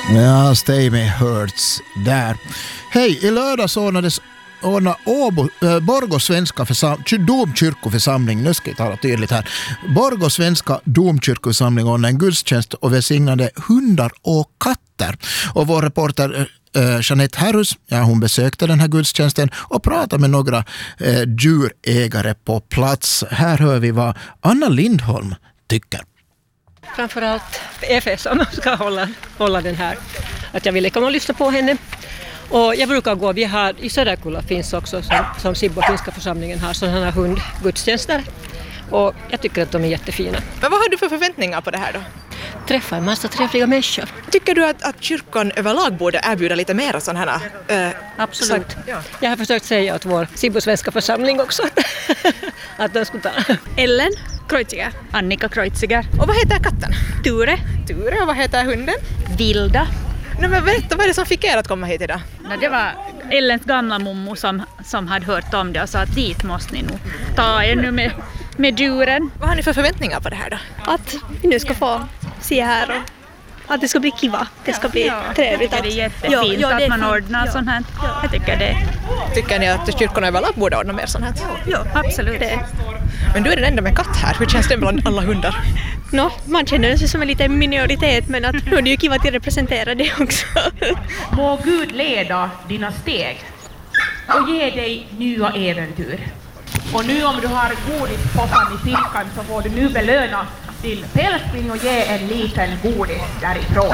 Ja, Stay Me Hurts där. Hej, i lördags ordna Borgå svenska domkyrkoförsamling, nu ska jag tala tydligt här. Borgå svenska domkyrkoförsamling ordnade en gudstjänst och välsignade hundar och katter. Och vår reporter Jeanette Harrus, hon besökte den här gudstjänsten och pratade med några djurägare på plats. Här hör vi vad Anna Lindholm tycker. Framförallt EFE som ska hålla den här. Att jag ville komma och lyssna på henne. Och jag brukar gå, vi har i Söderkulla finns också som Sibbo finska församlingen har sådana här hundgudstjänster. Och jag tycker att de är jättefina. Men vad har du för förväntningar på det här då? Träffa en massa trevliga människor. Tycker du att kyrkan överlag borde erbjuda lite mer sådana här? Absolut. Ja. Jag har försökt säga åt vår Sibbo svenska församling också att de skulle ta. Ellen Kreuziger. Annika Kreuziger. Och vad heter katten? Ture. Ture, och vad heter hunden? Vilda. Nej, men berätta, vad är det som fick er att komma hit idag? Det var Ellens gamla mommo som hade hört om det och sa att dit måste ni nog ta er nu med djuren. Vad har ni för förväntningar på det här då? Att vi nu ska få se här och att det ska bli kiva. Det ska bli trevligt. Jag tycker det är jättefint att man ordnar sånt här. Jag tycker det. Tycker ni att kyrkorna överlag borde ordna mer sånt här? Ja, absolut. Men du är den enda med katt här. Hur känns det bland alla hundar? Man känner sig som en liten minoritet, men att nu är det ju kiva att representera det också. Må Gud leda dina steg och ge dig nya äventyr. Och nu om du har godispåsen i fickan så får du nu belöna din pälsning och ge en liten godis därifrån.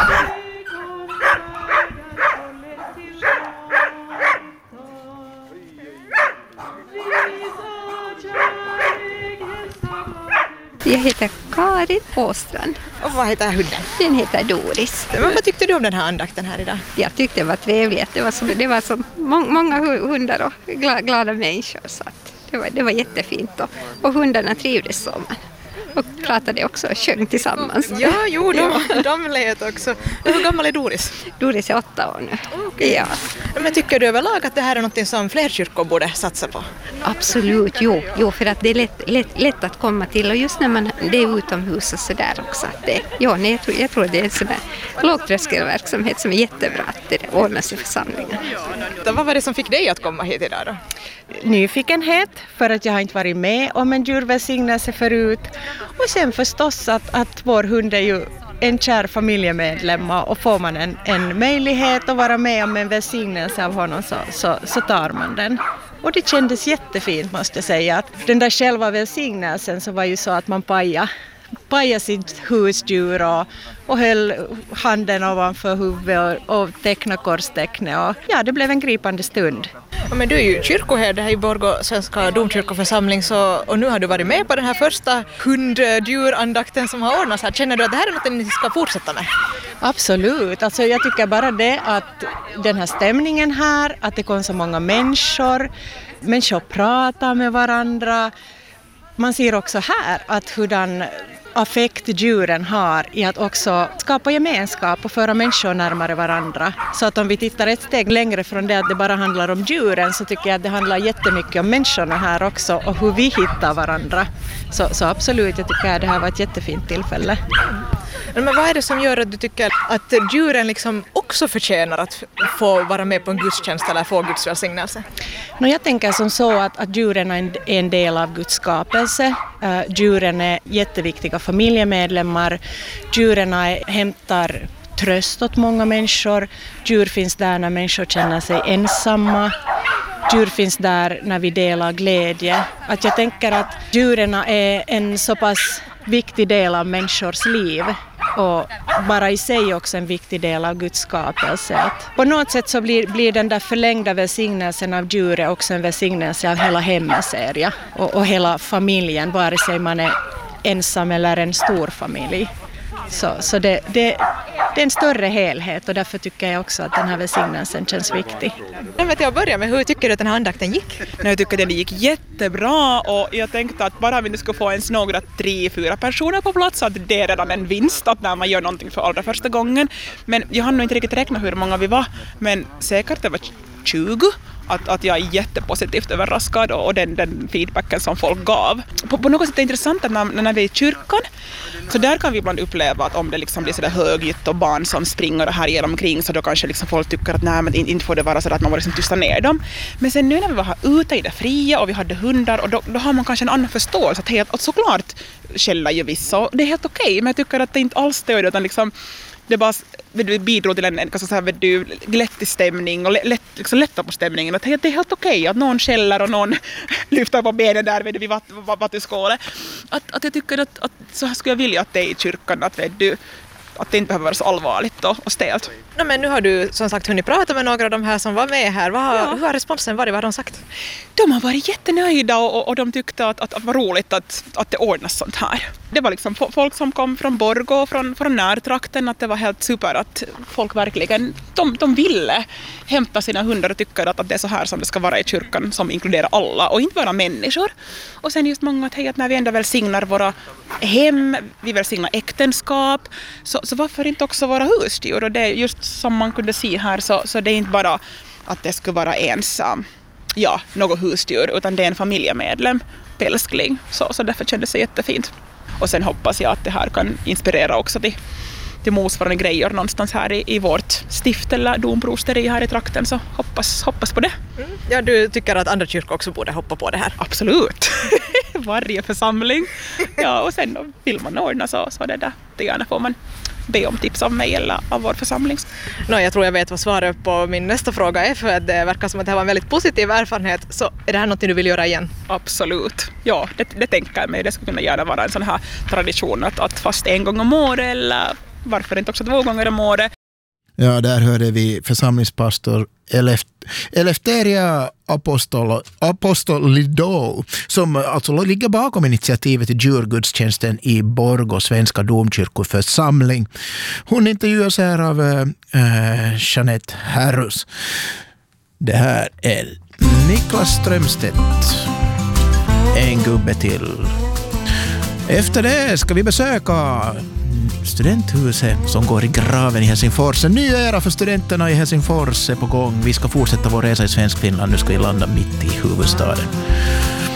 Jag heter Karin Åstrand. Och vad heter hunden? Den heter Doris. Men vad tyckte du om den här andakten här idag? Jag tyckte det var trevligt. Det var så många hundar och glada människor. Så att det var jättefint. Och hundarna trivdes så. Och pratade också och sjöng tillsammans. Ja, de lät också. Hur gammal är Doris? Doris är 8 år nu. Okay. Ja. Men tycker du överlag att det här är något som fler kyrkor borde satsa på? Absolut, jo, för att det är lätt att komma till. Och just när det är utomhus och sådär också. Jag tror det är en sån där lågtröskelverksamhet som är jättebra att det ordnas i församlingen. Vad var det som fick dig att komma hit idag då? Nyfikenhet, för att jag har inte varit med om en djurvälsignelse förut. Och sen förstås att vår hund är ju en kär familjemedlem och får man en möjlighet att vara med om en välsignelse av honom så tar man den. Och det kändes jättefint måste jag säga. Att den där själva välsignelsen så var ju så att man pajade sitt husdjur och höll handen ovanför huvudet och tecknade korstecknet. Och ja, det blev en gripande stund. Men du är ju kyrkoherde här i Borgå svenska domkyrkoförsamling och nu har du varit med på den här första hunddjurandakten som har ordnats här. Känner du att det här är något ni ska fortsätta med? Absolut. Alltså jag tycker bara det att den här stämningen här, att det kom så många människor pratar med varandra. Man ser också här att hurdan affekt djuren har i att också skapa gemenskap och föra människor närmare varandra. Så att om vi tittar ett steg längre från det att det bara handlar om djuren så tycker jag att det handlar jättemycket om människorna här också och hur vi hittar varandra. Så absolut, jag tycker att det här var ett jättefint tillfälle. Men vad är det som gör att du tycker att djuren liksom också förtjänar att få vara med på en gudstjänst eller få Guds välsignelse? Jag tänker som så att djuren är en del av Guds skapelse. Djuren är jätteviktiga familjemedlemmar. Djuren hämtar tröst åt många människor. Djur finns där när människor känner sig ensamma. Djur finns där när vi delar glädje. Att jag tänker att djuren är en så pass viktig del av människors liv och bara i sig också en viktig del av Guds skapelse. Att på något sätt så blir den där förlängda välsignelsen av djuret också en välsignelse av hela hemmaseria och hela familjen, vare sig man är ensam eller en stor familj. Så det är en större helhet och därför tycker jag också att den här välsignelsen känns viktig. Jag börjar med, hur tycker du att den här andakten gick? Jag tycker att det gick jättebra och jag tänkte att bara vi nu ska få ens några 3-4 personer på plats så att det är redan en vinst att när man gör någonting för allra första gången. Men jag har nog inte riktigt räknat hur många vi var, men säkert det var 20. att jag är jättepositivt överraskad och den feedbacken som folk gav. På något sätt är det intressant att när vi är i kyrkan, så där kan vi ibland uppleva att om det liksom blir sådär högljutt och barn som springer och härjar omkring, så då kanske liksom folk tycker att nej, men inte får det vara så att man får liksom tysta ner dem. Men sen nu när vi var ute i det fria och vi hade hundar, och då har man kanske en annan förståelse att såklart skäller ju vissa, och det är helt okej, men jag tycker att det inte alls stöd, utan liksom det bara bidrar till en glättig stämning och lätta på stämningen. Att det är helt okej att någon skäller och någon lyfter på benen där vid vattenskålet. Att jag tycker att så här skulle jag vilja att det är i kyrkan, att det inte behöver vara så allvarligt och stelt. No, men nu har du som sagt hunnit prata med några av de här som var med här. Hur har responsen varit? Vad har de sagt? De har varit jättenöjda och de tyckte att det var roligt att det ordnas sånt här. Det var liksom folk som kom från Borgå och från närtrakten, att det var helt super att folk verkligen, de ville hämta sina hundar och tycker att det är så här som det ska vara i kyrkan, som inkluderar alla och inte bara människor. Och sen just många att när vi ändå välsignar våra hem, vi välsignar äktenskap, så varför inte också våra husdjur? Och det är just som man kunde se här, så det är inte bara att det skulle vara ensam, något husdjur, utan det är en familjemedlem, pälskling. Så därför kändes det jättefint. Och sen hoppas jag att det här kan inspirera också till motsvarande grejer någonstans här i vårt stift eller domprosteri här i trakten, så hoppas på det. Ja, du tycker att andra kyrkor också borde hoppa på det här? Absolut. Varje församling. Ja, och sen vill man ordna så det där. Det gärna får man be om tips av mig eller av vår församling. Jag tror jag vet vad svaret på min nästa fråga är, för att det verkar som att det här var en väldigt positiv erfarenhet. Så är det här något du vill göra igen? Absolut. Ja, det tänker jag mig. Det skulle kunna gärna vara en sån här tradition att fast en gång om året, eller varför inte också 2 gånger om året. Ja, där hörde vi församlingspastor Eleftheria Apostolidou, som alltså ligger bakom initiativet till djurgudstjänsten i Borgå svenska domkyrkoförsamling. Hon intervjuas här av Jeanette Herrus. Det här är Niklas Strömstedt, en gubbe till. Efter det ska vi besöka studenthuset som går i graven i Helsingfors. En ny era för studenterna i Helsingfors är på gång. Vi ska fortsätta vår resa i Svensk Finland. Nu ska vi landa mitt i huvudstaden.